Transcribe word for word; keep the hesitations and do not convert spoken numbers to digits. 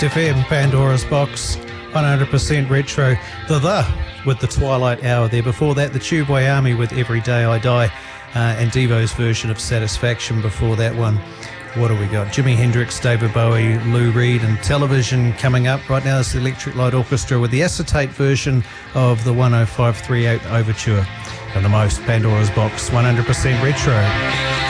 East F M, Pandora's Box, one hundred percent retro. The The with the Twilight Hour there. Before that, the Tubeway Army with Every Day I Die, uh, and Devo's version of Satisfaction before that one. What do we got? Jimi Hendrix, David Bowie, Lou Reed, and Television coming up. Right now it's the Electric Light Orchestra with the acetate version of the one oh five three eight Overture. And the most, Pandora's Box, one hundred percent retro.